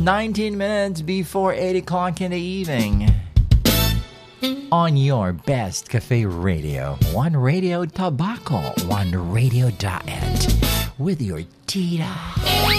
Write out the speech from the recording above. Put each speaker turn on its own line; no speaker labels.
19 minutes before 8 o'clock in the evening. On your best cafe radio. One Radio Tabaco. One Radio Diet. With your tita.